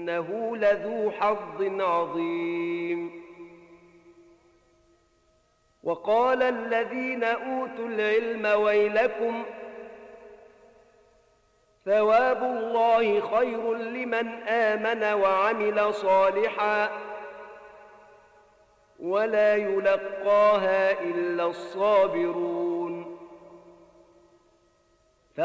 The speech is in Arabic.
إنه لذو حظ عظيم. وقال الذين أوتوا العلم ويلكم ثواب الله خير لمن آمن وعمل صالحا ولا يلقاها إلا الصابرون.